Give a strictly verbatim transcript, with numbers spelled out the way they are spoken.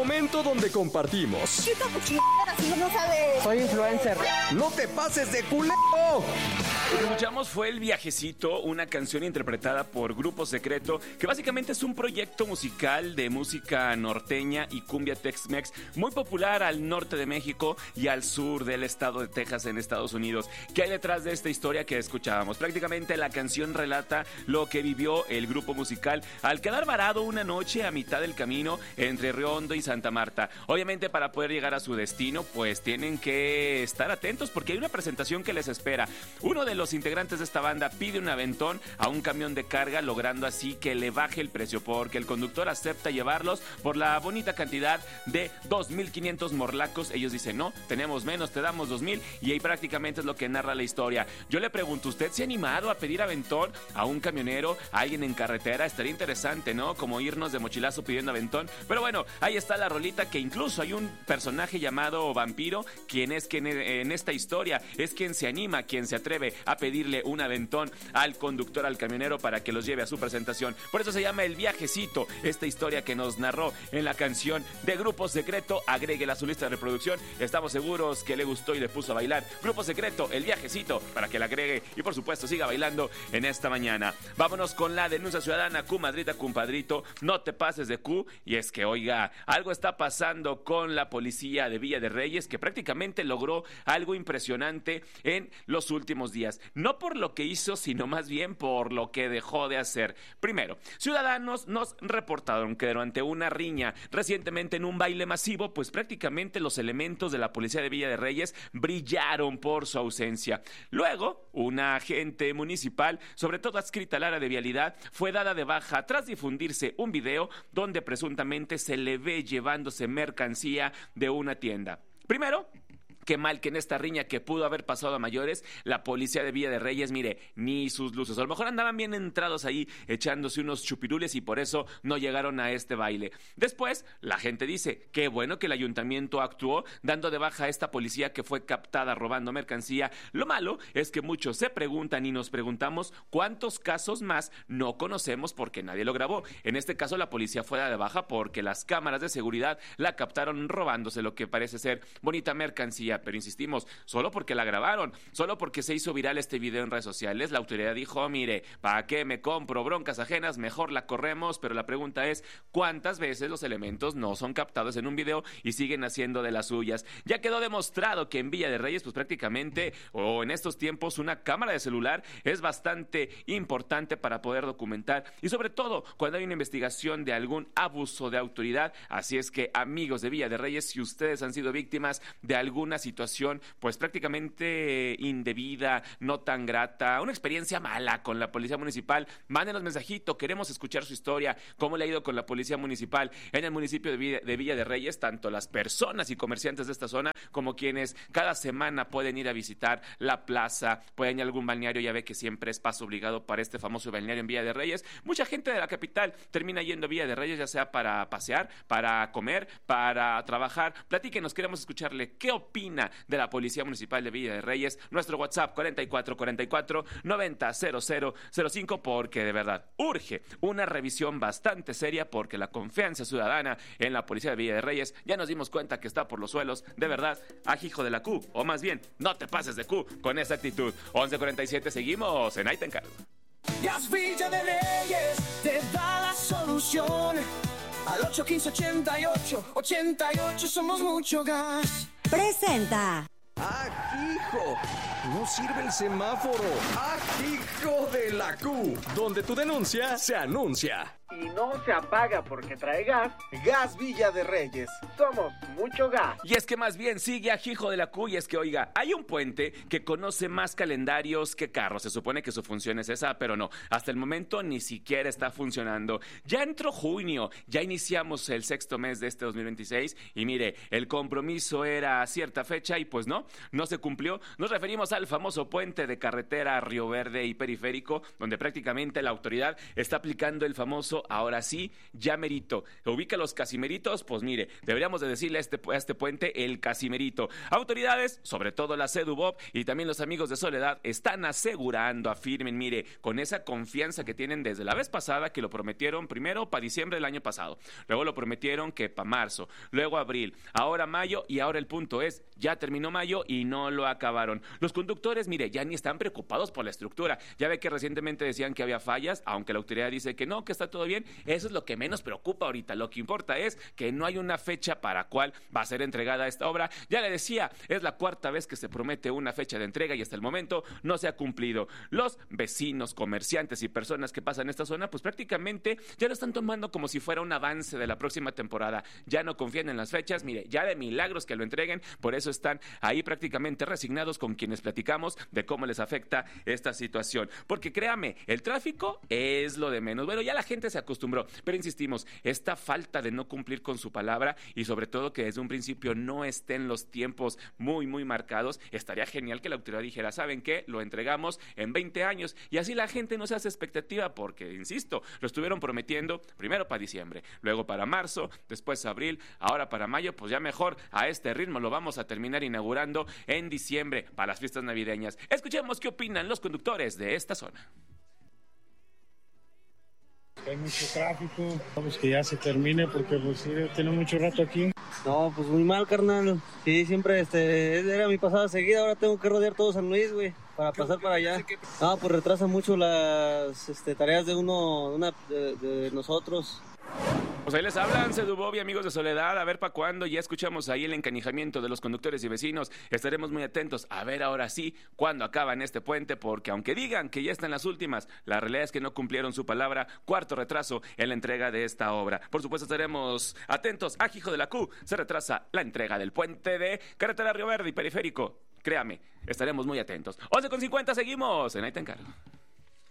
momento donde compartimos. ¿Qué está chingada si no sabes? Soy influencer. ¡No te pases de culero! Lo que escuchamos fue El Viajecito, una canción interpretada por Grupo Secreto, que básicamente es un proyecto musical de música norteña y cumbia Tex-Mex muy popular al norte de México y al sur del estado de Texas en Estados Unidos. ¿Qué hay detrás de esta historia que escuchábamos? Prácticamente la canción relata lo que vivió el grupo musical al quedar varado una noche a mitad del camino entre Río Hondo y Santa Marta. Obviamente, para poder llegar a su destino, pues tienen que estar atentos porque hay una presentación que les espera. Uno de los integrantes de esta banda pide un aventón a un camión de carga, logrando así que le baje el precio, porque el conductor acepta llevarlos por la bonita cantidad de dos mil quinientos morlacos. Ellos dicen, no, tenemos menos, te damos dos mil, y ahí prácticamente es lo que narra la historia. Yo le pregunto, ¿usted se ha animado a pedir aventón a un camionero, a alguien en carretera? Estaría interesante, ¿no? Como irnos de mochilazo pidiendo aventón. Pero bueno, ahí está la rolita, que incluso hay un personaje llamado Vampiro, quien es quien en esta historia es quien se anima, quien se atreve a pedirle un aventón al conductor, al camionero, para que los lleve a su presentación. Por eso se llama El Viajecito, esta historia que nos narró en la canción de Grupo Secreto. Agréguela a su lista de reproducción. Estamos seguros que le gustó y le puso a bailar. Grupo Secreto, El Viajecito, para que la agregue y por supuesto siga bailando en esta mañana. Vámonos con la denuncia ciudadana. Q Madrita, compadrito, no te pases de Q. Y es que, oiga, algo está pasando con la policía de Villa de Reyes, que prácticamente logró algo impresionante en los últimos días. No por lo que hizo, sino más bien por lo que dejó de hacer. Primero, ciudadanos nos reportaron que durante una riña recientemente en un baile masivo, pues prácticamente los elementos de la policía de Villa de Reyes brillaron por su ausencia. Luego, una agente municipal, sobre todo adscrita al área de vialidad, fue dada de baja tras difundirse un video donde presuntamente se le ve llevándose mercancía de una tienda. Primero, qué mal que en esta riña que pudo haber pasado a mayores, la policía de Villa de Reyes, mire, ni sus luces. A lo mejor andaban bien entrados ahí echándose unos chupirules y por eso no llegaron a este baile. Después, la gente dice, qué bueno que el ayuntamiento actuó dando de baja a esta policía que fue captada robando mercancía. Lo malo es que muchos se preguntan y nos preguntamos cuántos casos más no conocemos porque nadie lo grabó. En este caso, la policía fue dada de baja porque las cámaras de seguridad la captaron robándose lo que parece ser bonita mercancía. Pero insistimos, solo porque la grabaron, solo porque se hizo viral este video en redes sociales, la autoridad dijo, mire, ¿para qué me compro broncas ajenas? Mejor la corremos. Pero la pregunta es, ¿cuántas veces los elementos no son captados en un video y siguen haciendo de las suyas? Ya quedó demostrado que en Villa de Reyes, pues prácticamente, o en estos tiempos, una cámara de celular es bastante importante para poder documentar, y sobre todo cuando hay una investigación de algún abuso de autoridad. Así es que, amigos de Villa de Reyes, si ustedes han sido víctimas de alguna situación pues prácticamente indebida, no tan grata, una experiencia mala con la policía municipal, mándenos mensajito, queremos escuchar su historia, cómo le ha ido con la policía municipal en el municipio de Villa, de Villa de Reyes, tanto las personas y comerciantes de esta zona como quienes cada semana pueden ir a visitar la plaza, pueden ir a algún balneario. Ya ve que siempre es paso obligado para este famoso balneario en Villa de Reyes. Mucha gente de la capital termina yendo a Villa de Reyes, ya sea para pasear, para comer, para trabajar. Platíquenos, queremos escucharle qué opina de la Policía Municipal de Villa de Reyes. Nuestro WhatsApp cuarenta y cuatro cuarenta y cuatro noventa cero cero cero cinco, porque de verdad urge una revisión bastante seria, porque la confianza ciudadana en la Policía de Villa de Reyes ya nos dimos cuenta que está por los suelos. De verdad, ajijo de la Q, o más bien, no te pases de Q con esa actitud. once cuarenta y siete, seguimos en Ahí Te Encargo. Gas Villa de Reyes te da la solución. Al ocho uno cinco, ochenta y ocho, ochenta y ocho, somos mucho gas. Presenta. ¡Ah, hijo! ¡No sirve el semáforo! ¡Ah, hijo de la Q! Donde tu denuncia se anuncia. Y no se apaga porque trae gas. Gas Villa de Reyes. Somos mucho gas. Y es que más bien sigue ajijo de la Q. Y es que, oiga, hay un puente que conoce más calendarios que carros. Se supone que su función es esa, pero no. Hasta el momento ni siquiera está funcionando. Ya entró junio, ya iniciamos el sexto mes de este dos mil veintiséis. Y mire, el compromiso era a cierta fecha y pues no, no se cumplió. Nos referimos a al famoso puente de carretera Río Verde y Periférico, donde prácticamente la autoridad está aplicando el famoso ahora sí, ya merito. ¿Ubica los casimeritos? Pues mire, deberíamos de decirle a este, a este puente el casimerito. Autoridades, sobre todo la Sedubop y también los amigos de Soledad, están asegurando, afirmen, mire, con esa confianza que tienen desde la vez pasada, que lo prometieron primero para diciembre del año pasado, luego lo prometieron que para marzo, luego abril, ahora mayo, y ahora el punto es, ya terminó mayo y no lo acabaron. Los conductores, mire, ya ni están preocupados por la estructura. Ya ve que recientemente decían que había fallas, aunque la autoridad dice que no, que está todo bien. Eso es lo que menos preocupa ahorita. Lo que importa es que no hay una fecha para cuál va a ser entregada esta obra. Ya le decía, es la cuarta vez que se promete una fecha de entrega y hasta el momento no se ha cumplido. Los vecinos, comerciantes y personas que pasan esta zona, pues prácticamente ya lo están tomando como si fuera un avance de la próxima temporada. Ya no confían en las fechas, mire, ya de milagros que lo entreguen, por eso están ahí prácticamente resignados con quienes platicamos de cómo les afecta esta situación. Porque créame, el tráfico es lo de menos. Bueno, ya la gente se acostumbró, pero insistimos, esta falta de no cumplir con su palabra y sobre todo que desde un principio no estén los tiempos muy, muy marcados, estaría genial que la autoridad dijera, ¿saben qué? Lo entregamos en veinte años y así la gente no se hace expectativa porque, insisto, lo estuvieron prometiendo primero para diciembre, luego para marzo, después abril, ahora para mayo, pues ya mejor a este ritmo lo vamos a terminar inaugurando en diciembre para las fiestas navideñas. Escuchemos qué opinan los conductores de esta zona. Hay mucho tráfico, vamos que ya se termine porque pues sí, tiene mucho rato aquí. No, pues muy mal, carnal. Sí, siempre este, era mi pasada seguida, ahora tengo que rodear todo San Luis, güey, para pasar para allá. No, pues retrasa mucho las este, tareas de uno, una, de, de nosotros. Pues ahí les hablan, Sedubop y amigos de Soledad, a ver para cuándo. Ya escuchamos ahí el encanijamiento de los conductores y vecinos. Estaremos muy atentos a ver ahora sí cuándo acaban este puente, porque aunque digan que ya están las últimas, la realidad es que no cumplieron su palabra. Cuarto retraso en la entrega de esta obra. Por supuesto estaremos atentos a Hijo de la Q. Se retrasa la entrega del puente de carretera Río Verde y Periférico. Créame, estaremos muy atentos. once con cincuenta, seguimos en Ahí te encargo.